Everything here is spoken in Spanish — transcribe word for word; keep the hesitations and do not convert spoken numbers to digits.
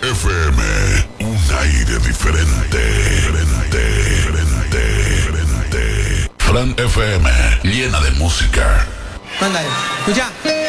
F M, un aire diferente. Diferente, diferente, diferente. Fran F M, llena de música. Mándale, escucha.